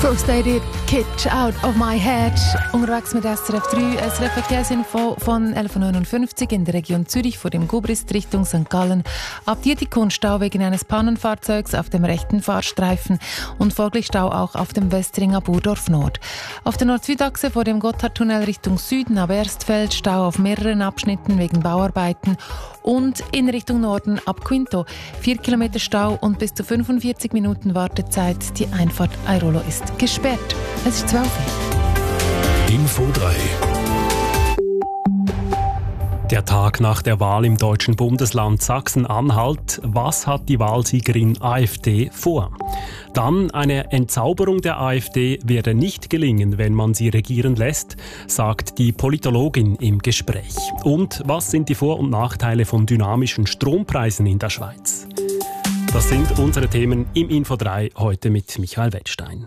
First I did Kitsch Out of My Head. Unterwegs mit SRF 3, SRF Verkehrsinfo von 11.59 Uhr in der Region Zürich vor dem Gubrist Richtung St. Gallen. Ab Dietikon Stau wegen eines Pannenfahrzeugs auf dem rechten Fahrstreifen und folglich Stau auch auf dem Westringer Burdorf Nord. Auf der Nord-Süd-Achse vor dem Gotthardtunnel Richtung Süden ab Erstfeld Stau auf mehreren Abschnitten wegen Bauarbeiten und in Richtung Norden ab Quinto 4 Kilometer Stau und bis zu 45 Minuten Wartezeit. Die Einfahrt Airolo ist gesperrt. Es ist 12 Uhr. Info 3. Der Tag nach der Wahl im deutschen Bundesland Sachsen-Anhalt. Was hat die Wahlsiegerin AfD vor? Dann eine Entzauberung der AfD werde nicht gelingen, wenn man sie regieren lässt, sagt die Politologin im Gespräch. Und was sind die Vor- und Nachteile von dynamischen Strompreisen in der Schweiz? Das sind unsere Themen im Info 3 heute mit Michael Wettstein.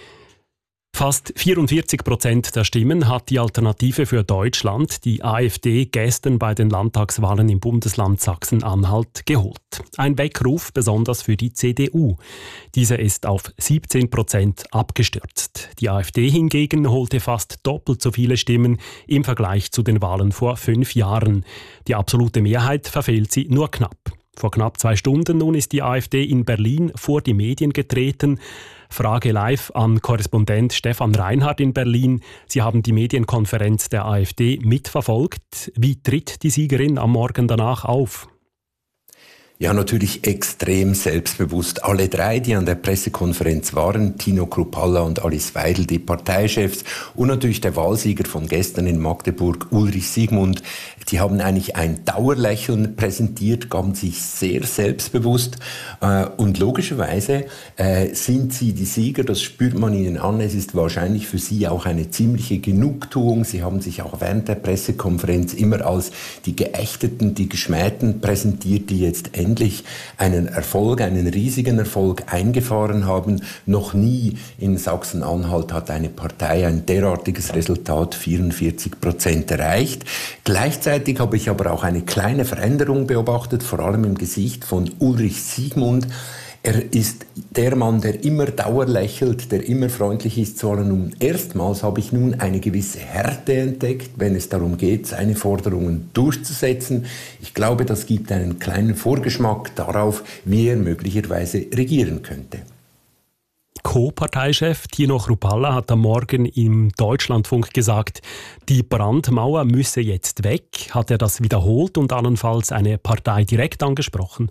Fast 44% der Stimmen hat die Alternative für Deutschland, die AfD, gestern bei den Landtagswahlen im Bundesland Sachsen-Anhalt geholt. Ein Weckruf besonders für die CDU. Diese ist auf 17% abgestürzt. Die AfD hingegen holte fast doppelt so viele Stimmen im Vergleich zu den Wahlen vor 5 Jahren. Die absolute Mehrheit verfehlt sie nur knapp. Vor knapp 2 Stunden nun ist die AfD in Berlin vor die Medien getreten. Frage live an Korrespondent Stefan Reinhardt in Berlin. Sie haben die Medienkonferenz der AfD mitverfolgt. Wie tritt die Siegerin am Morgen danach auf? Ja, natürlich extrem selbstbewusst. Alle 3, die an der Pressekonferenz waren, Tino Kruppalla und Alice Weidel, die Parteichefs, und natürlich der Wahlsieger von gestern in Magdeburg, Ulrich Siegmund, die haben eigentlich ein Dauerlächeln präsentiert, gaben sich sehr selbstbewusst und logischerweise sind sie die Sieger, das spürt man ihnen an. Es ist wahrscheinlich für sie auch eine ziemliche Genugtuung. Sie haben sich auch während der Pressekonferenz immer als die Geächteten, die Geschmähten präsentiert, die jetzt endlich einen Erfolg, einen riesigen Erfolg eingefahren haben. Noch nie in Sachsen-Anhalt hat eine Partei ein derartiges Resultat, 44% erreicht. Gleichzeitig habe ich aber auch eine kleine Veränderung beobachtet, vor allem im Gesicht von Ulrich Siegmund. Er ist der Mann, der immer dauerlächelt, der immer freundlich ist zu allen. Und erstmals habe ich nun eine gewisse Härte entdeckt, wenn es darum geht, seine Forderungen durchzusetzen. Ich glaube, das gibt einen kleinen Vorgeschmack darauf, wie er möglicherweise regieren könnte. Co-Parteichef Tino Kruppalla hat am Morgen im Deutschlandfunk gesagt, die Brandmauer müsse jetzt weg. Hat er das wiederholt und allenfalls eine Partei direkt angesprochen?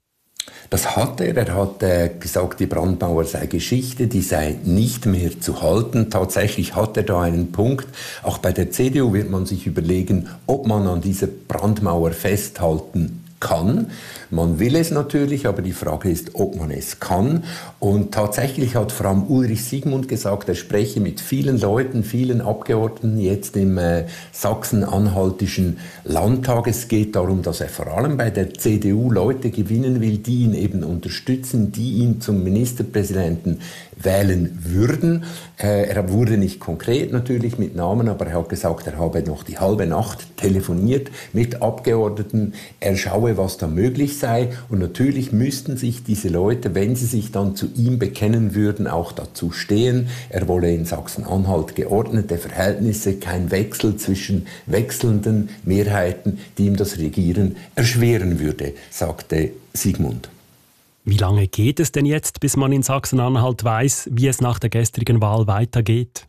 Das hat er. Er hat gesagt, die Brandmauer sei Geschichte, die sei nicht mehr zu halten. Tatsächlich hat er da einen Punkt. Auch bei der CDU wird man sich überlegen, ob man an dieser Brandmauer festhalten kann. Man will es natürlich, aber die Frage ist, ob man es kann. Und tatsächlich hat vor allem Ulrich Siegmund gesagt, er spreche mit vielen Leuten, vielen Abgeordneten jetzt im sachsen-anhaltischen Landtag. Es geht darum, dass er vor allem bei der CDU Leute gewinnen will, die ihn eben unterstützen, die ihn zum Ministerpräsidenten wählen würden. Er wurde nicht konkret natürlich mit Namen, aber er hat gesagt, er habe noch die halbe Nacht telefoniert mit Abgeordneten. Er schaue, was da möglich sei. Und natürlich müssten sich diese Leute, wenn sie sich dann zu ihm bekennen würden, auch dazu stehen. Er wolle in Sachsen-Anhalt geordnete Verhältnisse, kein Wechsel zwischen wechselnden Mehrheiten, die ihm das Regieren erschweren würde, sagte Siegmund. Wie lange geht es denn jetzt, bis man in Sachsen-Anhalt weiß, wie es nach der gestrigen Wahl weitergeht?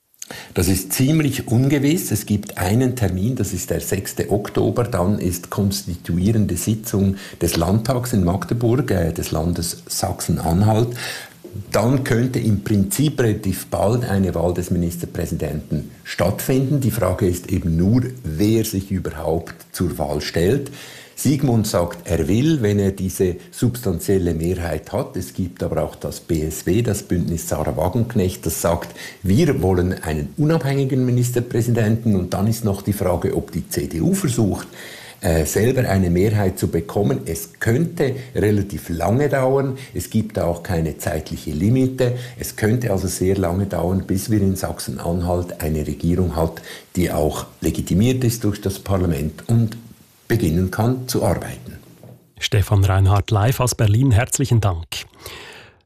Das ist ziemlich ungewiss. Es gibt einen Termin, das ist der 6. Oktober. Dann ist konstituierende Sitzung des Landtags in Magdeburg, des Landes Sachsen-Anhalt. Dann könnte im Prinzip relativ bald eine Wahl des Ministerpräsidenten stattfinden. Die Frage ist eben nur, wer sich überhaupt zur Wahl stellt. Siegmund sagt, er will, wenn er diese substanzielle Mehrheit hat. Es gibt aber auch das BSW, das Bündnis Sarah Wagenknecht, das sagt, wir wollen einen unabhängigen Ministerpräsidenten. Und dann ist noch die Frage, ob die CDU versucht, selber eine Mehrheit zu bekommen. Es könnte relativ lange dauern. Es gibt auch keine zeitliche Limite. Es könnte also sehr lange dauern, bis wir in Sachsen-Anhalt eine Regierung hat, die auch legitimiert ist durch das Parlament und beginnen kann zu arbeiten. Stefan Reinhardt live aus Berlin, herzlichen Dank.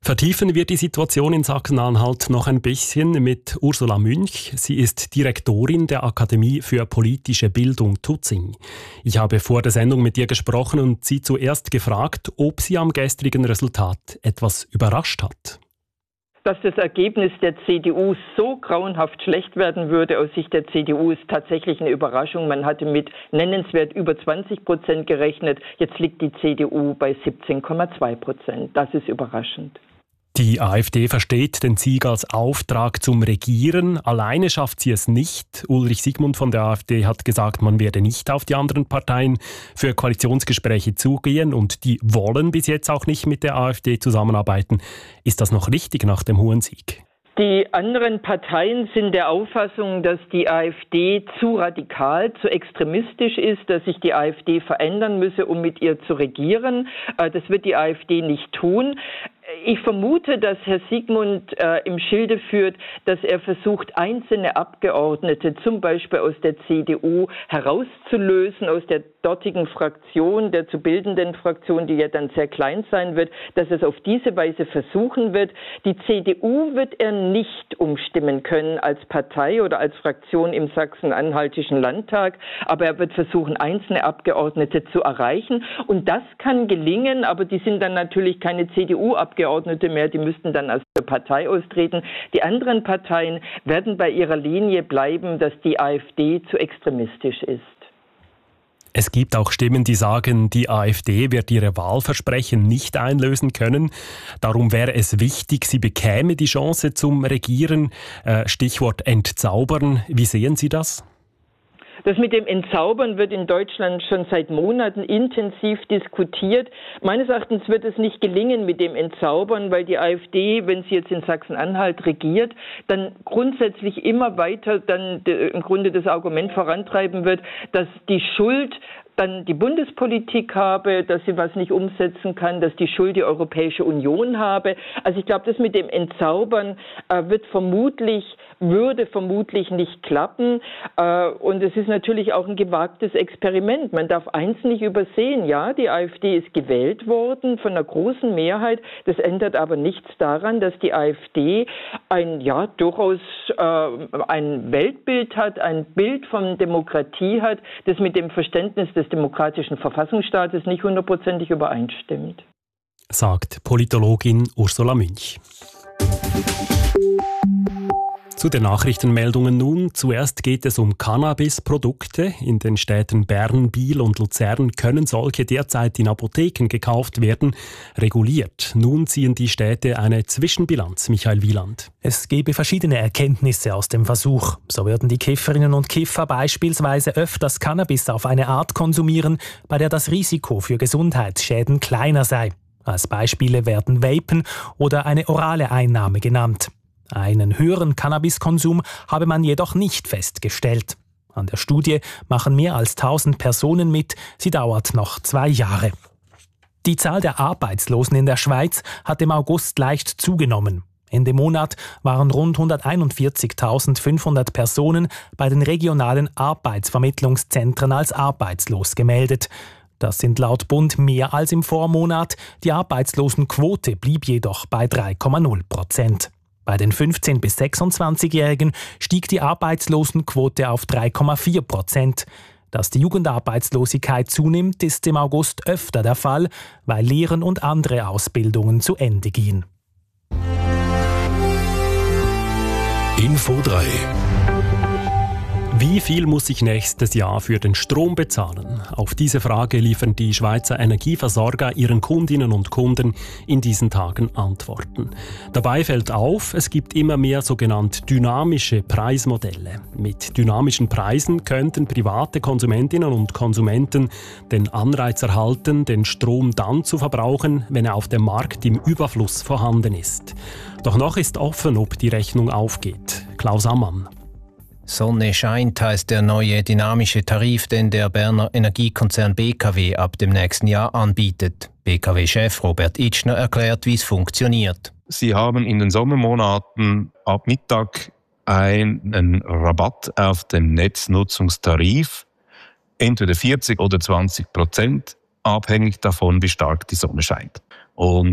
Vertiefen wir die Situation in Sachsen-Anhalt noch ein bisschen mit Ursula Münch. Sie ist Direktorin der Akademie für politische Bildung Tutzing. Ich habe vor der Sendung mit ihr gesprochen und sie zuerst gefragt, ob sie am gestrigen Resultat etwas überrascht hat. Dass das Ergebnis der CDU so grauenhaft schlecht werden würde aus Sicht der CDU, ist tatsächlich eine Überraschung. Man hatte mit nennenswert über 20% gerechnet. Jetzt liegt die CDU bei 17,2%. Das ist überraschend. Die AfD versteht den Sieg als Auftrag zum Regieren. Alleine schafft sie es nicht. Ulrich Siegmund von der AfD hat gesagt, man werde nicht auf die anderen Parteien für Koalitionsgespräche zugehen und die wollen bis jetzt auch nicht mit der AfD zusammenarbeiten. Ist das noch richtig nach dem hohen Sieg? Die anderen Parteien sind der Auffassung, dass die AfD zu radikal, zu extremistisch ist, dass sich die AfD verändern müsse, um mit ihr zu regieren. Das wird die AfD nicht tun. Ich vermute, dass Herr Siegmund im Schilde führt, dass er versucht, einzelne Abgeordnete, zum Beispiel aus der CDU, herauszulösen aus der dortigen Fraktion, der zu bildenden Fraktion, die ja dann sehr klein sein wird, dass er es auf diese Weise versuchen wird. Die CDU wird er nicht umstimmen können als Partei oder als Fraktion im sachsen-anhaltischen Landtag, aber er wird versuchen, einzelne Abgeordnete zu erreichen. Und das kann gelingen, aber die sind dann natürlich keine CDU-Abgeordnete mehr, die müssten dann aus der Partei austreten. Die anderen Parteien werden bei ihrer Linie bleiben, dass die AfD zu extremistisch ist. Es gibt auch Stimmen, die sagen, die AfD wird ihre Wahlversprechen nicht einlösen können. Darum wäre es wichtig, sie bekäme die Chance zum Regieren. Stichwort entzaubern. Wie sehen Sie das? Das mit dem Entzaubern wird in Deutschland schon seit Monaten intensiv diskutiert. Meines Erachtens wird es nicht gelingen mit dem Entzaubern, weil die AfD, wenn sie jetzt in Sachsen-Anhalt regiert, dann grundsätzlich immer weiter dann im Grunde das Argument vorantreiben wird, dass die Schuld dann die Bundespolitik habe, dass sie was nicht umsetzen kann, dass die Schuld die Europäische Union habe. Also ich glaube, das mit dem Entzaubern würde vermutlich nicht klappen. Und es ist natürlich auch ein gewagtes Experiment. Man darf eins nicht übersehen. Ja, die AfD ist gewählt worden von einer großen Mehrheit. Das ändert aber nichts daran, dass die AfD durchaus ein Weltbild hat, ein Bild von Demokratie hat, das mit dem Verständnis des demokratischen Verfassungsstaates nicht hundertprozentig übereinstimmt. Sagt Politologin Ursula Münch. Zu den Nachrichtenmeldungen nun. Zuerst geht es um Cannabisprodukte. In den Städten Bern, Biel und Luzern können solche derzeit in Apotheken gekauft werden, reguliert. Nun ziehen die Städte eine Zwischenbilanz. Michael Wieland. Es gebe verschiedene Erkenntnisse aus dem Versuch. So würden die Kifferinnen und Kiffer beispielsweise öfters Cannabis auf eine Art konsumieren, bei der das Risiko für Gesundheitsschäden kleiner sei. Als Beispiele werden Vapen oder eine orale Einnahme genannt. Einen höheren Cannabiskonsum habe man jedoch nicht festgestellt. An der Studie machen mehr als 1000 Personen mit. Sie dauert noch 2 Jahre. Die Zahl der Arbeitslosen in der Schweiz hat im August leicht zugenommen. Ende Monat waren rund 141.500 Personen bei den regionalen Arbeitsvermittlungszentren als arbeitslos gemeldet. Das sind laut Bund mehr als im Vormonat. Die Arbeitslosenquote blieb jedoch bei 3,0%. Bei den 15- bis 26-Jährigen stieg die Arbeitslosenquote auf 3,4%. Dass die Jugendarbeitslosigkeit zunimmt, ist im August öfter der Fall, weil Lehren und andere Ausbildungen zu Ende gehen. Info 3. Wie viel muss ich nächstes Jahr für den Strom bezahlen? Auf diese Frage liefern die Schweizer Energieversorger ihren Kundinnen und Kunden in diesen Tagen Antworten. Dabei fällt auf, es gibt immer mehr sogenannte dynamische Preismodelle. Mit dynamischen Preisen könnten private Konsumentinnen und Konsumenten den Anreiz erhalten, den Strom dann zu verbrauchen, wenn er auf dem Markt im Überfluss vorhanden ist. Doch noch ist offen, ob die Rechnung aufgeht. Klaus Ammann. Sonne scheint heißt der neue dynamische Tarif, den der Berner Energiekonzern BKW ab dem nächsten Jahr anbietet. BKW-Chef Robert Itschner erklärt, wie es funktioniert. Sie haben in den Sommermonaten ab Mittag einen Rabatt auf den Netznutzungstarif, entweder 40 oder 20%, abhängig davon, wie stark die Sonne scheint. Und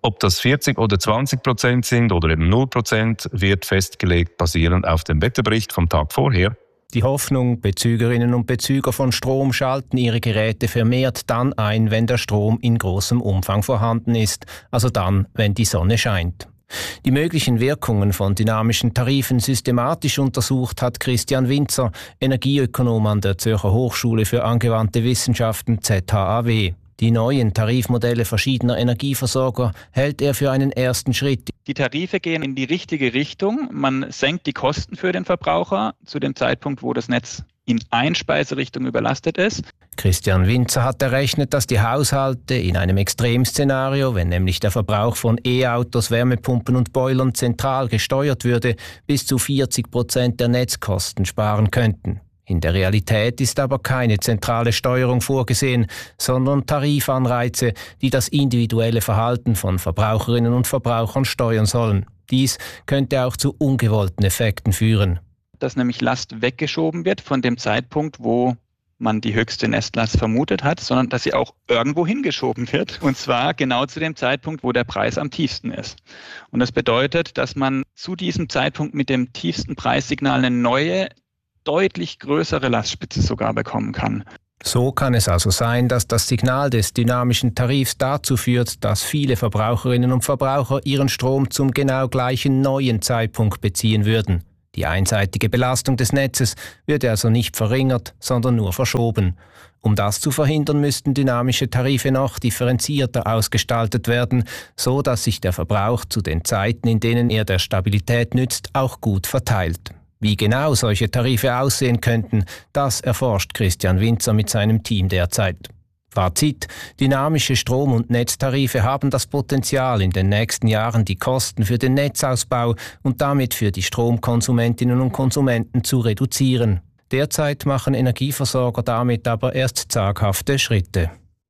Ob das 40 oder 20% sind oder eben 0%, wird festgelegt basierend auf dem Wetterbericht vom Tag vorher. Die Hoffnung, Bezügerinnen und Bezüger von Strom schalten ihre Geräte vermehrt dann ein, wenn der Strom in großem Umfang vorhanden ist, also dann, wenn die Sonne scheint. Die möglichen Wirkungen von dynamischen Tarifen systematisch untersucht hat Christian Winzer, Energieökonom an der Zürcher Hochschule für angewandte Wissenschaften ZHAW. Die neuen Tarifmodelle verschiedener Energieversorger hält er für einen ersten Schritt. Die Tarife gehen in die richtige Richtung. Man senkt die Kosten für den Verbraucher zu dem Zeitpunkt, wo das Netz in Einspeiserichtung überlastet ist. Christian Winzer hat errechnet, dass die Haushalte in einem Extremszenario, wenn nämlich der Verbrauch von E-Autos, Wärmepumpen und Boilern zentral gesteuert würde, bis zu 40% der Netzkosten sparen könnten. In der Realität ist aber keine zentrale Steuerung vorgesehen, sondern Tarifanreize, die das individuelle Verhalten von Verbraucherinnen und Verbrauchern steuern sollen. Dies könnte auch zu ungewollten Effekten führen. Dass nämlich Last weggeschoben wird von dem Zeitpunkt, wo man die höchste Nestlast vermutet hat, sondern dass sie auch irgendwo hingeschoben wird. Und zwar genau zu dem Zeitpunkt, wo der Preis am tiefsten ist. Und das bedeutet, dass man zu diesem Zeitpunkt mit dem tiefsten Preissignal eine neue, deutlich größere Lastspitze sogar bekommen kann. So kann es also sein, dass das Signal des dynamischen Tarifs dazu führt, dass viele Verbraucherinnen und Verbraucher ihren Strom zum genau gleichen neuen Zeitpunkt beziehen würden. Die einseitige Belastung des Netzes würde also nicht verringert, sondern nur verschoben. Um das zu verhindern, müssten dynamische Tarife noch differenzierter ausgestaltet werden, so dass sich der Verbrauch zu den Zeiten, in denen er der Stabilität nützt, auch gut verteilt. Wie genau solche Tarife aussehen könnten, das erforscht Christian Winzer mit seinem Team derzeit. Fazit: Dynamische Strom- und Netztarife haben das Potenzial, in den nächsten Jahren die Kosten für den Netzausbau und damit für die Stromkonsumentinnen und Konsumenten zu reduzieren. Derzeit machen Energieversorger damit aber erst zaghafte Schritte.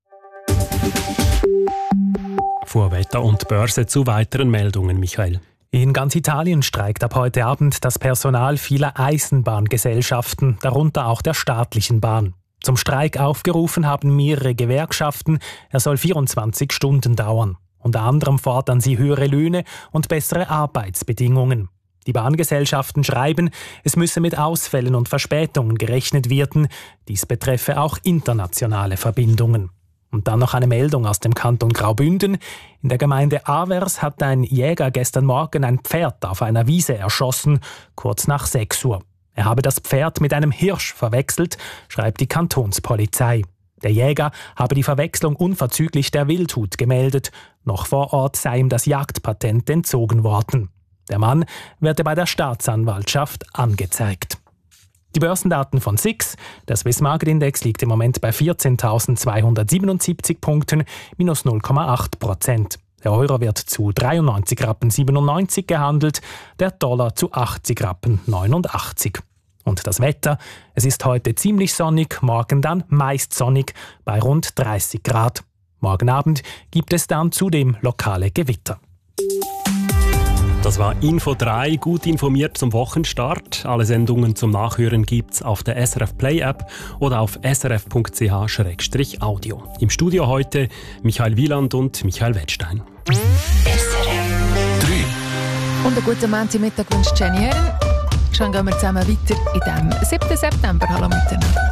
Vor Wetter und Börse zu weiteren Meldungen, Michael. In ganz Italien streikt ab heute Abend das Personal vieler Eisenbahngesellschaften, darunter auch der staatlichen Bahn. Zum Streik aufgerufen haben mehrere Gewerkschaften. Er soll 24 Stunden dauern. Unter anderem fordern sie höhere Löhne und bessere Arbeitsbedingungen. Die Bahngesellschaften schreiben, es müsse mit Ausfällen und Verspätungen gerechnet werden. Dies betreffe auch internationale Verbindungen. Und dann noch eine Meldung aus dem Kanton Graubünden. In der Gemeinde Avers hat ein Jäger gestern Morgen ein Pferd auf einer Wiese erschossen, kurz nach 6 Uhr. Er habe das Pferd mit einem Hirsch verwechselt, schreibt die Kantonspolizei. Der Jäger habe die Verwechslung unverzüglich der Wildhut gemeldet. Noch vor Ort sei ihm das Jagdpatent entzogen worden. Der Mann werde bei der Staatsanwaltschaft angezeigt. Die Börsendaten von SIX. Der Swiss Market Index liegt im Moment bei 14.277 Punkten, minus 0,8%. Der Euro wird zu 93,97 Rappen gehandelt, der Dollar zu 80,89 Rappen. Und das Wetter? Es ist heute ziemlich sonnig, morgen dann meist sonnig bei rund 30 Grad. Morgen Abend gibt es dann zudem lokale Gewitter. Das war Info 3, gut informiert zum Wochenstart. Alle Sendungen zum Nachhören gibt's auf der SRF Play App oder auf srf.ch/audio. Im Studio heute Michael Wieland und Michael Wettstein. SRF 3. Und einen guten Montagmittag wünscht Jenny Herren. Schon gehen wir zusammen weiter in dem 7. September. Hallo miteinander.